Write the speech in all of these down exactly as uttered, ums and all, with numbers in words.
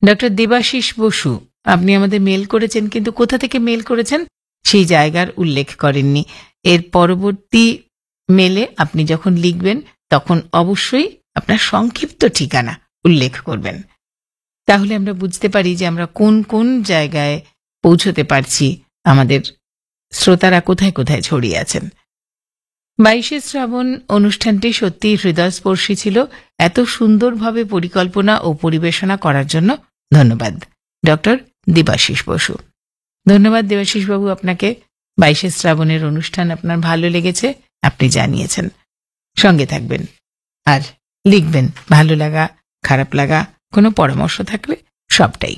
Doctor Debashis Basu, আপনি আমাদের mail করেছেন, কিন্তু কোথা থেকে মেল করেছেন সেই জায়গার উল্লেখ করেননি। এর পরবর্তী মেলে আপনি যখন লিখবেন তখন অবশ্যই আপনার সংক্ষিপ্ত ঠিকানা উল্লেখ করবেন, তাহলে আমরা বুঝতে পারি যে আমরা কোন কোন জায়গায় পৌঁছতে পারছি, আমাদের শ্রোতারা কোথায় কোথায় ছড়িয়ে আছেন। বাইশে শ্রাবণ অনুষ্ঠানটি সত্যি হৃদয়স্পর্শী ছিল। এত সুন্দরভাবে পরিকল্পনা ও পরিবেশনা করার জন্য ধন্যবাদ ডক্টর দেবাশিস বসু। ধন্যবাদ দেবাশিস বাবু আপনাকে। বাইশে শ্রাবণের অনুষ্ঠান আপনার ভালো লেগেছে, আপনি জানিয়েছেন। সঙ্গে থাকবেন আর লিখবেন, ভালো লাগা খারাপ লাগা কোনো পরামর্শ থাকলে সবটাই।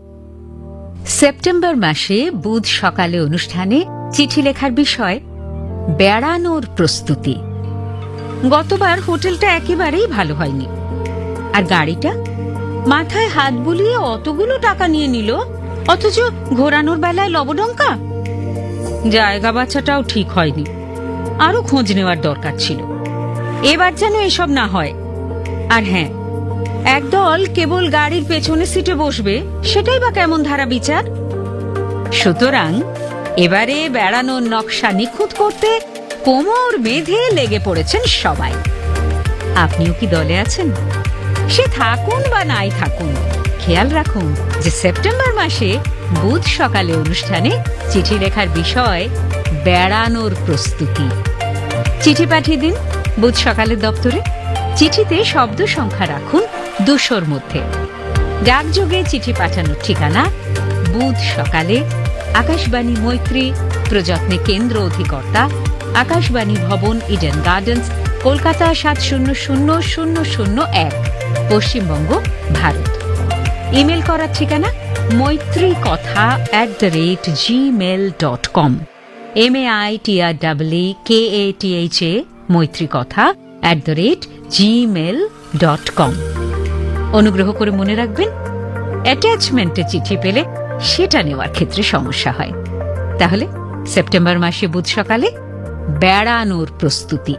সেপ্টেম্বর মাসে বুধ সকালে অনুষ্ঠানে চিঠি লেখার বিষয় বেড়ানোর প্রস্তুতি। গতবার হোটেলটা একেবারেই ভালো হয়নি, আর গাড়িটা মাথায় হাত বুলিয়ে অতগুলো টাকা নিয়ে নিল, অথচ ঘোরানোর বেলায় লবডঙ্কা। জায়গা বাছাটাও ঠিক হয়নি, আরো খোঁজ নেওয়ার দরকার ছিল। এবার যেন এসব না হয়। আর হ্যাঁ, একদল কেবল গাড়ির পেছনে সিটে বসবে, সেটাই বা কেমন ধারা বিচার। সুতরাং এবারে বেড়ানোর নকশা নিখুঁত করতে কোমর বেঁধে লেগে পড়েছেন সবাই। আপনিও কি দলে আছেন? সে থাকুন বা নাই থাকুন, খেয়াল রাখুন যে সেপ্টেম্বর মাসে বুধ সকালে অনুষ্ঠানে চিঠি লেখার বিষয় বেড়ানোর প্রস্তুতি। চিঠি পাঠিয়ে দিন বুধ সকালের দপ্তরে। চিঠিতে শব্দ সংখ্যা রাখুন দুশোর মধ্যে। ডাকযোগে চিঠি পাঠানোর ঠিকানা বুধ সকালে, আকাশবাণী মৈত্রী, প্রযত্নে কেন্দ্র অধিকর্তা, আকাশবাণী ভবন, ইডেন গার্ডেন্স, কলকাতা সাত শূন্য শূন্য শূন্য শূন্য এক, পশ্চিমবঙ্গ, ভারত। ইমেল করার ঠিকানা মৈত্রী কথা at the rate Gmail dot com. M A I T R double K A T H A মৈত্রী কথা at the rate Gmail dot com. অনুগ্রহ করে মনে রাখবেন, অ্যাটাচমেন্টে চিঠি পেলে সেটা নেওয়ার ক্ষেত্রে সমস্যা হয়। তাহলে সেপ্টেম্বর মাসে বুধ সকালে বেড়ানোর প্রস্তুতি।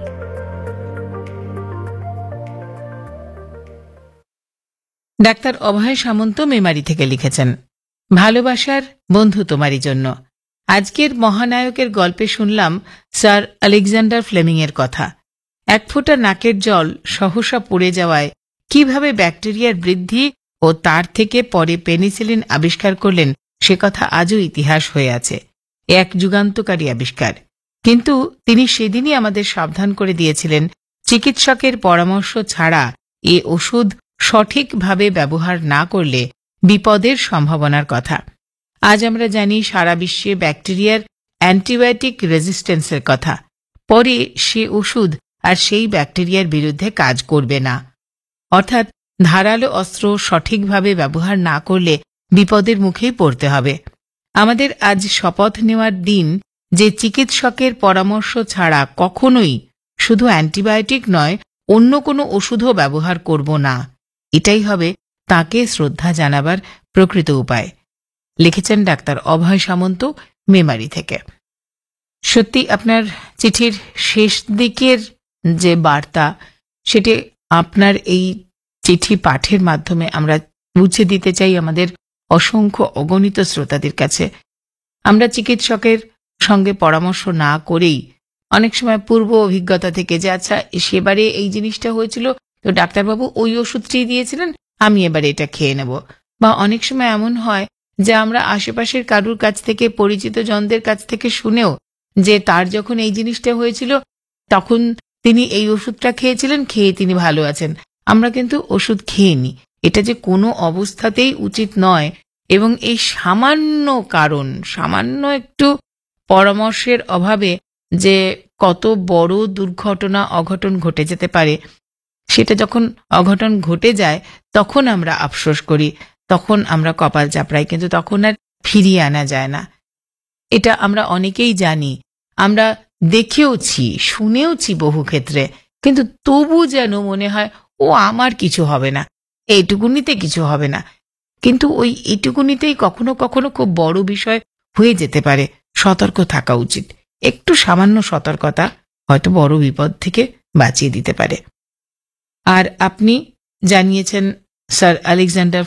ডাক্তার অভয় সামন্ত মেমারি থেকে লিখেছেন, ভালোবাসার বন্ধু তোমারই জন্য। আজকের মহানায়কের গল্পে শুনলাম স্যার আলেকজান্ডার ফ্লেমিং এর কথা। এক ফোঁটা নাকের জল সহসা পড়ে যাওয়ায় কিভাবে ব্যাকটেরিয়ার বৃদ্ধি ও তার থেকে পরে পেনিসিলিন আবিষ্কার করলেন, সে কথা আজও ইতিহাস হয়ে আছে। এক যুগান্তকারী আবিষ্কার। কিন্তু তিনি সেদিনই আমাদের সাবধান করে দিয়েছিলেন, চিকিৎসকের পরামর্শ ছাড়া এ ওষুধ সঠিকভাবে ব্যবহার না করলে বিপদের সম্ভাবনার কথা। আজ আমরা জানি সারা বিশ্বে ব্যাকটেরিয়ার অ্যান্টিবায়োটিক রেজিস্ট্যান্সের কথা। পরে সে ওষুধ আর সেই ব্যাকটেরিয়ার বিরুদ্ধে কাজ করবে না। অর্থাৎ ধারালো অস্ত্র সঠিকভাবে ব্যবহার না করলে বিপদের মুখেই পড়তে হবে। আমাদের আজ শপথ নেওয়ার দিন যে চিকিৎসকের পরামর্শ ছাড়া কখনোই শুধু অ্যান্টিবায়োটিক নয়, অন্য কোনো ওষুধও ব্যবহার করব না। এটাই হবে তাকে শ্রদ্ধা জানাবার প্রকৃত উপায়। লিখেছেন ডাক্তার অভয় সামন্ত মেমারি থেকে। সত্যি আপনার চিঠির শেষ দিকের যে বার্তা, সেটি আপনার এই চিঠি পাঠের মাধ্যমে আমরা বুঝে দিতে চাই আমাদের অসংখ্য অগণিত শ্রোতাদের কাছে। আমরা চিকিৎসকের সঙ্গে পরামর্শ না করেই অনেক সময় পূর্ব অভিজ্ঞতা থেকে যে আচ্ছা সেবারে এই জিনিসটা হয়েছিল, তো ডাক্তারবাবু ওই ওষুধটি দিয়েছিলেন, আমি এবারে এটা খেয়ে নেব। বা অনেক সময় এমন হয় যে আমরা আশেপাশের কারুর কাছ থেকে, পরিচিত জনদের কাছ থেকে শুনেও যে তার যখন এই জিনিসটা হয়েছিল তখন তিনি এই ওষুধটা খেয়েছিলেন, খেয়ে তিনি ভালো আছেন। আমরা কিন্তু ওষুধ খেয়ে নিই। এটা যে কোনো অবস্থাতেই উচিত নয়, এবং এই সামান্য কারণ, সামান্য একটু পরামর্শের অভাবে যে কত বড় দুর্ঘটনা অঘটন ঘটে যেতে পারে, সেটা যখন অঘটন ঘটে যায় তখন আমরা আফসোস করি, তখন আমরা কপাল চাপড়াই, কিন্তু তখন আর ফিরিয়ে আনা যায় না। এটা আমরা অনেকেই জানি, আমরা দেখেওছি, শুনেওছি বহু ক্ষেত্রে, কিন্তু তবু যেন মনে হয় ও আমার কিছু হবে না, এইটুকুনিতে কিছু হবে না। কিন্তু ওই এইটুকুনিতেই কখনো কখনো খুব বড় বিষয় হয়ে যেতে পারে। সতর্ক থাকা উচিত। একটু সামান্য সতর্কতা হয়তো বড় বিপদ থেকে বাঁচিয়ে দিতে পারে। আর আপনি জানিয়েছেন স্যার আলেকজান্ডার